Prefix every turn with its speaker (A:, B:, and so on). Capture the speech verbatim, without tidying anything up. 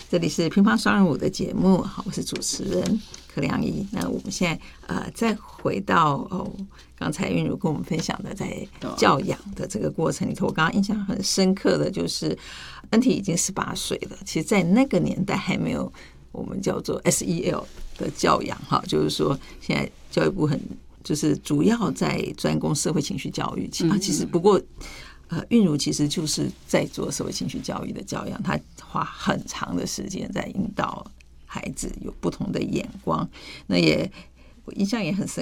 A: 这里是乒乓双人舞的节目，好，我是主持人柯良仪。那我们现在呃再回到哦，刚才韵如跟我们分享的在教养的这个过程里头，我刚刚印象很深刻的就是恩体已经十八岁了，其实在那个年代还没有我们叫做 S E L 的教养哈，就是说现在教育部很就是主要在专攻社会情绪教育，啊，其实不过。呃，韵如其实就是在做社会情绪教育的教养，他花很长的时间在引导孩子有不同的眼光。那也我印象也很深